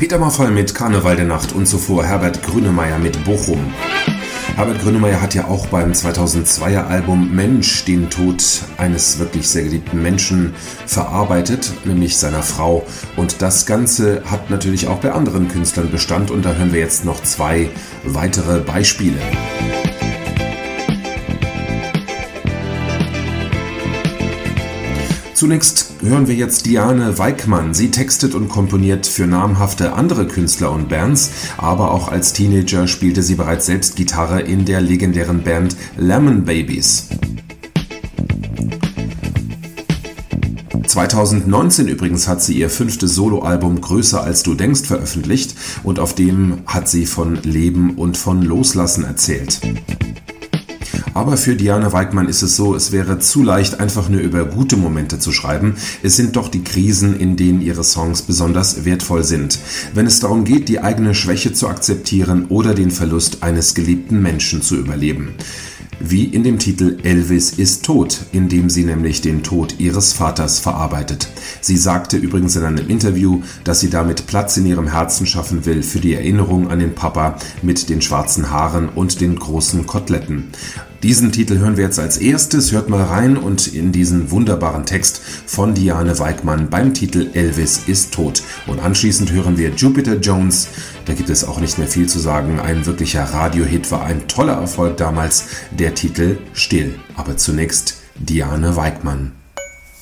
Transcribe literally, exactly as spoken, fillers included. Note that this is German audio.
Peter Maffay mit Karneval der Nacht und zuvor Herbert Grönemeyer mit Bochum. Herbert Grönemeyer hat ja auch beim zweitausendzweier Album Mensch den Tod eines wirklich sehr geliebten Menschen verarbeitet, nämlich seiner Frau. Und das Ganze hat natürlich auch bei anderen Künstlern Bestand und da hören wir jetzt noch zwei weitere Beispiele. Zunächst hören wir jetzt Diane Weigmann. Sie textet und komponiert für namhafte andere Künstler und Bands, aber auch als Teenager spielte sie bereits selbst Gitarre in der legendären Band Lemon Babies. zweitausendneunzehn übrigens hat sie ihr fünftes Soloalbum Größer als du denkst veröffentlicht und auf dem hat sie von Leben und von Loslassen erzählt. Aber für Diane Weigmann ist es so, es wäre zu leicht, einfach nur über gute Momente zu schreiben. Es sind doch die Krisen, in denen ihre Songs besonders wertvoll sind. Wenn es darum geht, die eigene Schwäche zu akzeptieren oder den Verlust eines geliebten Menschen zu überleben. Wie in dem Titel Elvis ist tot, in dem sie nämlich den Tod ihres Vaters verarbeitet. Sie sagte übrigens in einem Interview, dass sie damit Platz in ihrem Herzen schaffen will für die Erinnerung an den Papa mit den schwarzen Haaren und den großen Koteletten. Diesen Titel hören wir jetzt als erstes. Hört mal rein und in diesen wunderbaren Text von Diane Weigmann beim Titel Elvis ist tot. Und anschließend hören wir Jupiter Jones. Da gibt es auch nicht mehr viel zu sagen. Ein wirklicher Radiohit, war ein toller Erfolg damals. Der Titel Still. Aber zunächst Diane Weigmann.